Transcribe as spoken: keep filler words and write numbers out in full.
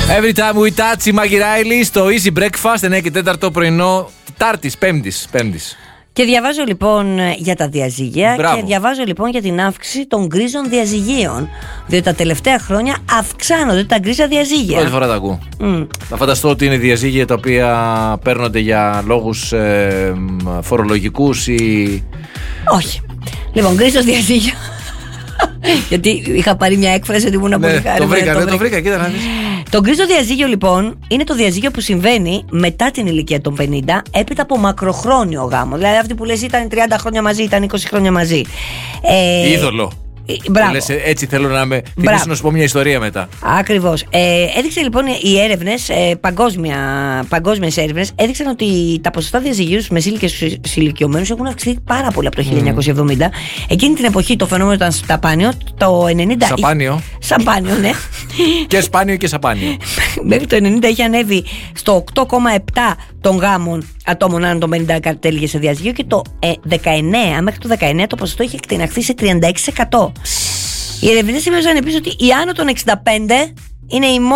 Every time we touch η Maggie Riley στο Easy Breakfast εννιά και τέταρτο πρωινό Τετάρτης, Πέμπτης, Πέμπτης. Και διαβάζω λοιπόν για τα διαζύγια. Μπράβο. Και διαβάζω λοιπόν για την αύξηση των γκρίζων διαζυγίων. Διότι τα τελευταία χρόνια αυξάνονται τα γκρίζα διαζύγια. Πρώτη φορά τα ακούω. Mm. Θα φανταστώ ότι είναι διαζύγια τα οποία παίρνονται για λόγους ε, φορολογικούς ή... Όχι. Λοιπόν, γκρίζο διαζύγιο. Γιατί είχα πάρει μια έκφραση ότι ήμουν πολύ χαρούμενη. Το βρήκα, το, το βρήκα, κοίτα να δεις. Το γκρίζο διαζύγιο λοιπόν είναι το διαζύγιο που συμβαίνει μετά την ηλικία των πενήντα, έπειτα από μακροχρόνιο γάμο. Δηλαδή αυτοί που λες ήταν τριάντα χρόνια μαζί, ήταν είκοσι χρόνια μαζί. Ε, Είδωλο. Μπράβο. Λες, έτσι θέλω να με θυμίσω να σου πω μια ιστορία μετά. Ακριβώς. Ε, έδειξε λοιπόν οι έρευνες, ε, παγκόσμια, παγόσμιες έρευνες, έδειξαν ότι τα ποσοστά διαζυγίου στους μεσήλικες ηλικιωμένους έχουν αυξηθεί πάρα πολύ από το χίλια εννιακόσια εβδομήντα. Mm. Εκείνη την εποχή το φαινόμενο ήταν σαπάνιο. Το ενενήντα. Σαπάνιο. Σαπάνιο, ναι. Και σπάνιο και σαπάνιο. Μέχρι το ενενήντα είχε ανέβει στο οκτώ κόμμα επτά των γάμων ατόμων άνω των πενήντα κατέληγε σε διαζύγιο και το ε, δεκαεννέα, μέχρι το δεκαεννέα το ποσοστό είχε εκτεναχθεί σε τριάντα έξι τοις εκατό. Οι ερευνητές σημείωσαν επίσης ότι οι άνω των εξήντα πέντε είναι οι